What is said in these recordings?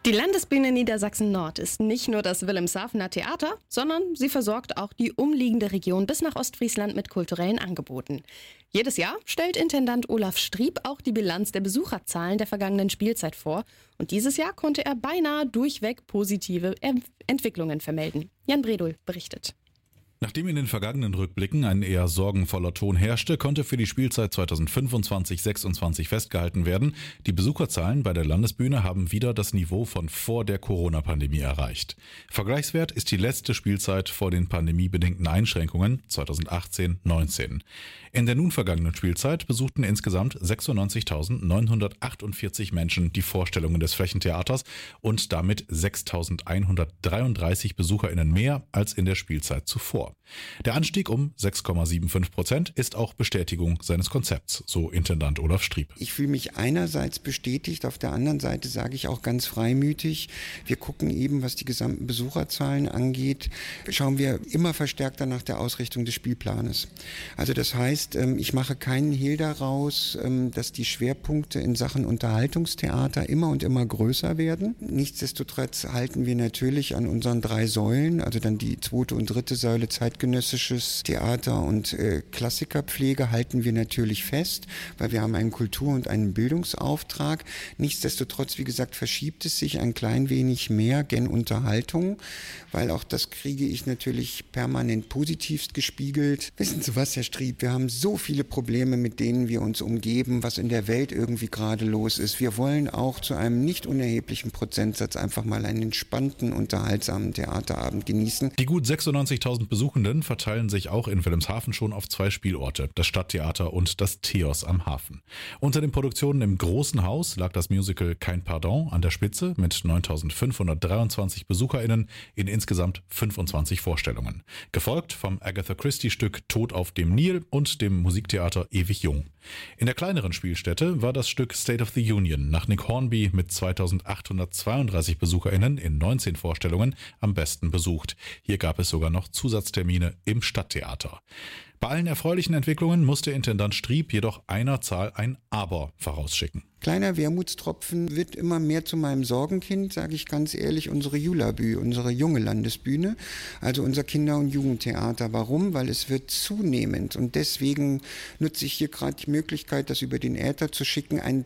Die Landesbühne Niedersachsen-Nord ist nicht nur das Wilhelmshavener Theater, sondern sie versorgt auch die umliegende Region bis nach Ostfriesland mit kulturellen Angeboten. Jedes Jahr stellt Intendant Olaf Striep auch die Bilanz der Besucherzahlen der vergangenen Spielzeit vor. Und dieses Jahr konnte er beinahe durchweg positive Entwicklungen vermelden. Jan Bredul berichtet. Nachdem in den vergangenen Rückblicken ein eher sorgenvoller Ton herrschte, konnte für die Spielzeit 2025/26 festgehalten werden, die Besucherzahlen bei der Landesbühne haben wieder das Niveau von vor der Corona-Pandemie erreicht. Vergleichswert ist die letzte Spielzeit vor den pandemiebedingten Einschränkungen 2018/19. In der nun vergangenen Spielzeit besuchten insgesamt 96.948 Menschen die Vorstellungen des Flächentheaters und damit 6.133 BesucherInnen mehr als in der Spielzeit zuvor. Der Anstieg um 6,75% ist auch Bestätigung seines Konzepts, so Intendant Olaf Striep. Ich fühle mich einerseits bestätigt, auf der anderen Seite sage ich auch ganz freimütig, wir gucken eben, was die gesamten Besucherzahlen angeht, schauen wir immer verstärkter nach der Ausrichtung des Spielplanes. Also das heißt, ich mache keinen Hehl daraus, dass die Schwerpunkte in Sachen Unterhaltungstheater immer und immer größer werden. Nichtsdestotrotz halten wir natürlich an unseren 3 Säulen, also dann die 2. und 3. Säule zeitgenössisches Theater und Klassikerpflege halten wir natürlich fest, weil wir haben einen Kultur- und einen Bildungsauftrag. Nichtsdestotrotz, wie gesagt, verschiebt es sich ein klein wenig mehr gen Unterhaltung, weil auch das kriege ich natürlich permanent positivst gespiegelt. Wissen Sie was, Herr Striep, wir haben so viele Probleme, mit denen wir uns umgeben, was in der Welt irgendwie gerade los ist. Wir wollen auch zu einem nicht unerheblichen Prozentsatz einfach mal einen entspannten, unterhaltsamen Theaterabend genießen. Die gut 96.000 Besuchenden verteilen sich auch in Wilhelmshaven schon auf 2 Spielorte, das Stadttheater und das Theos am Hafen. Unter den Produktionen im Großen Haus lag das Musical Kein Pardon an der Spitze mit 9.523 BesucherInnen in insgesamt 25 Vorstellungen. Gefolgt vom Agatha Christie-Stück Tod auf dem Nil und dem Musiktheater Ewig Jung. In der kleineren Spielstätte war das Stück State of the Union nach Nick Hornby mit 2.832 BesucherInnen in 19 Vorstellungen am besten besucht. Hier gab es sogar noch Zusatztermine im Stadttheater. Bei allen erfreulichen Entwicklungen musste Intendant Striep jedoch einer Zahl ein Aber vorausschicken. Kleiner Wermutstropfen wird immer mehr zu meinem Sorgenkind, sage ich ganz ehrlich, unsere Julabü, unsere junge Landesbühne, also unser Kinder- und Jugendtheater. Warum? Weil es wird zunehmend, und deswegen nutze ich hier gerade die Möglichkeit, das über den Äther zu schicken, ein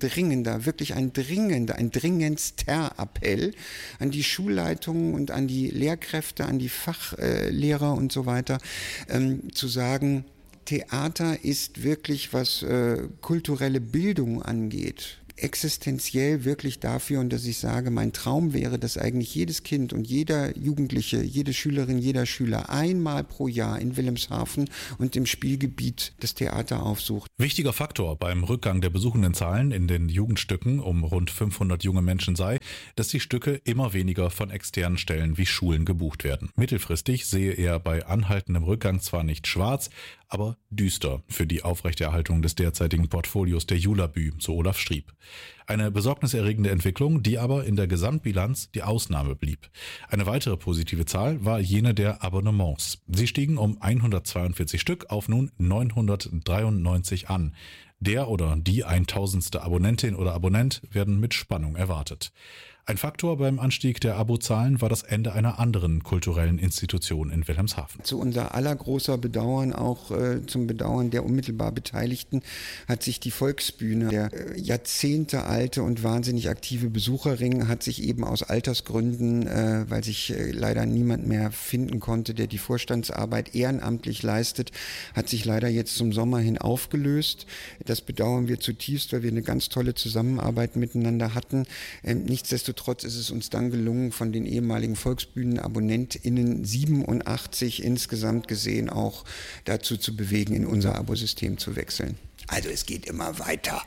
dringendster Appell an die Schulleitungen und an die Lehrkräfte, an die Fachlehrer und so weiter, zu sagen, Theater ist wirklich, was kulturelle Bildung angeht, existenziell wirklich dafür, und dass ich sage, mein Traum wäre, dass eigentlich jedes Kind und jeder Jugendliche, jede Schülerin, jeder Schüler einmal pro Jahr in Wilhelmshaven und im Spielgebiet das Theater aufsucht. Wichtiger Faktor beim Rückgang der besuchenden Zahlen in den Jugendstücken um rund 500 junge Menschen sei, dass die Stücke immer weniger von externen Stellen wie Schulen gebucht werden. Mittelfristig sehe er bei anhaltendem Rückgang zwar nicht schwarz, aber düster für die Aufrechterhaltung des derzeitigen Portfolios der Julabü, so Olaf Striep. Eine besorgniserregende Entwicklung, die aber in der Gesamtbilanz die Ausnahme blieb. Eine weitere positive Zahl war jene der Abonnements. Sie stiegen um 142 Stück auf nun 993 an. Der oder die 1000. Abonnentin oder Abonnent werden mit Spannung erwartet. Ein Faktor beim Anstieg der Abozahlen war das Ende einer anderen kulturellen Institution in Wilhelmshaven. Zu unser allergroßer Bedauern, auch zum Bedauern der unmittelbar Beteiligten, hat sich die Volksbühne, der jahrzehntealte und wahnsinnig aktive Besucherring, hat sich eben aus Altersgründen, weil sich leider niemand mehr finden konnte, der die Vorstandsarbeit ehrenamtlich leistet, hat sich leider jetzt zum Sommer hin aufgelöst. Das bedauern wir zutiefst, weil wir eine ganz tolle Zusammenarbeit miteinander hatten. Nichtsdestotrotz ist es uns dann gelungen, von den ehemaligen Volksbühnen-AbonnentInnen 87 insgesamt gesehen auch dazu zu bewegen, in unser Abosystem zu wechseln. Also es geht immer weiter.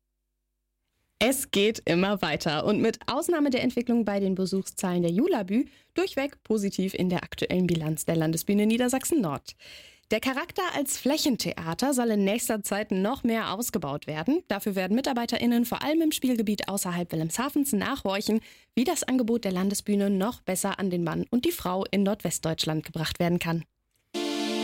Es geht immer weiter und mit Ausnahme der Entwicklung bei den Besuchszahlen der Julabü durchweg positiv in der aktuellen Bilanz der Landesbühne Niedersachsen-Nord. Der Charakter als Flächentheater soll in nächster Zeit noch mehr ausgebaut werden. Dafür werden MitarbeiterInnen vor allem im Spielgebiet außerhalb Wilhelmshavens nachhorchen, wie das Angebot der Landesbühne noch besser an den Mann und die Frau in Nordwestdeutschland gebracht werden kann.